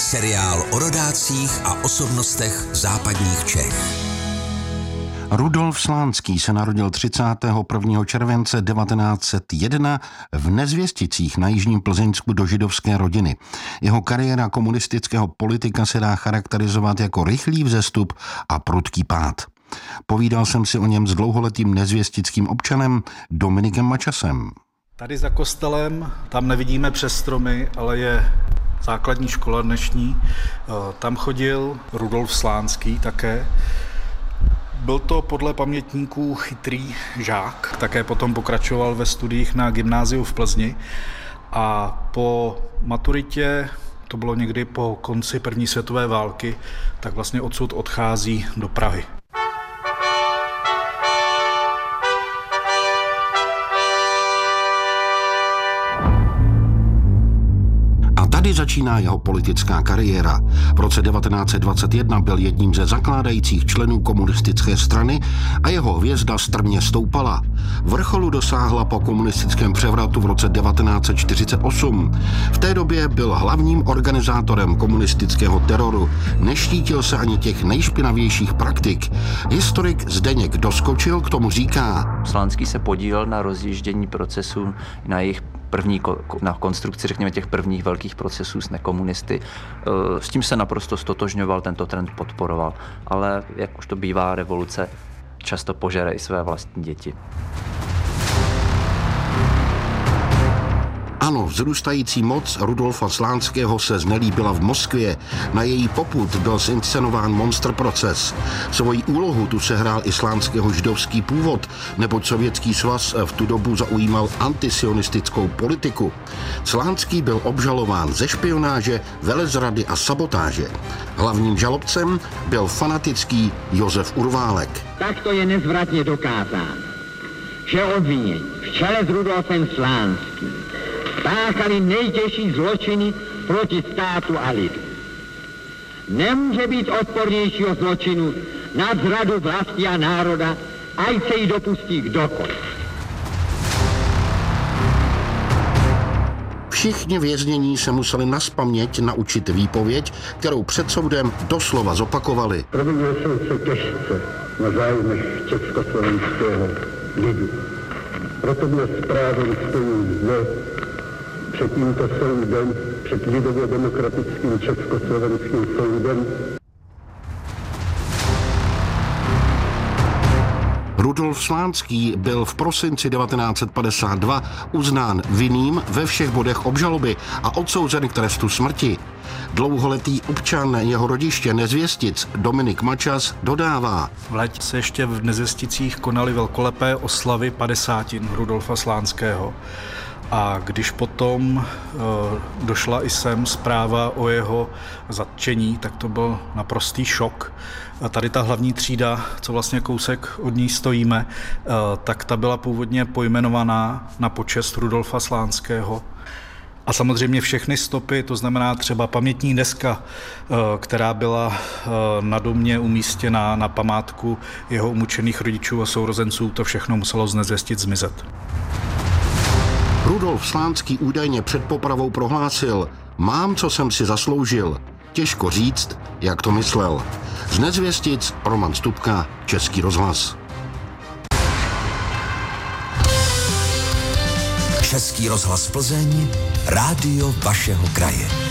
Seriál o rodácích a osobnostech západních Čech. Rudolf Slánský se narodil 31. července 1901 v Nezvěsticích na jižním Plzeňsku do židovské rodiny. Jeho kariéra komunistického politika se dá charakterizovat jako rychlý vzestup a prudký pád. Povídal jsem si o něm s dlouholetým nezvěstickým občanem Dominikem Mačasem. Tady za kostelem, tam nevidíme přes stromy, ale je základní škola dnešní. Tam chodil Rudolf Slánský také. Byl to podle pamětníků chytrý žák, také potom pokračoval ve studiích na gymnáziu v Plzni a po maturitě, to bylo někdy po konci první světové války, tak vlastně odsud odchází do Prahy. Tady začíná jeho politická kariéra. V roce 1921 byl jedním ze zakládajících členů komunistické strany a jeho hvězda strmě stoupala. Vrcholu dosáhla po komunistickém převratu v roce 1948. V té době byl hlavním organizátorem komunistického teroru. Neštítil se ani těch nejšpinavějších praktik. Historik Zdeněk Doskočil k tomu říká: Slánský se podílel na rozjíždění procesů, na konstrukci, řekněme, těch prvních velkých procesů s nekomunisty. S tím se naprosto stotožňoval, tento trend podporoval. Ale jak už to bývá, revoluce často požere i své vlastní děti. Ano, vzrůstající moc Rudolfa Slánského se znelíbila v Moskvě. Na její popud byl zinscenován Monster proces. Svoji úlohu tu sehrál i Slánského židovský původ, neboť Sovětský svaz v tu dobu zaujímal antisionistickou politiku. Slánský byl obžalován ze špionáže, velezrady a sabotáže. Hlavním žalobcem byl fanatický Josef Urválek. Takto je nezvratně dokázán, že obvinění v čele s Rudolfem Slánským páchali nejtěžší zločiny proti státu a lidu. Nemůže být odpornějšího zločinu nad zradu vlasti a národa, ať se jí dopustí kdokoliv. Všichni věznění se museli nazpaměť naučit výpověď, kterou před soudem doslova zopakovali. Provinil jsem se těžce na zájmech československého lidu. Proto byl správem stejný zde před tímto soudem, před lidově demokratickým československým soudem. Rudolf Slánský byl v prosinci 1952 uznán vinným ve všech bodech obžaloby a odsouzen k trestu smrti. Dlouholetý občan jeho rodiště Nezvěstic Dominik Mačas dodává: V létě se ještě v Nezvěsticích konaly velkolepé oslavy 50. Rudolfa Slánského. A když potom došla i sem zpráva o jeho zatčení, tak to byl naprostý šok. A tady ta hlavní třída, co vlastně kousek od ní stojíme, tak ta byla původně pojmenovaná na počest Rudolfa Slánského. A samozřejmě všechny stopy, to znamená třeba pamětní deska, která byla na domě umístěná na památku jeho umučených rodičů a sourozenců, to všechno muselo z Nezvěstic zmizet. Rudolf Slánský údajně před popravou prohlásil: mám, co jsem si zasloužil. Těžko říct, jak to myslel. Z Nezvěstic Roman Stupka, Český rozhlas. Český rozhlas Plzeň, rádio vašeho kraje.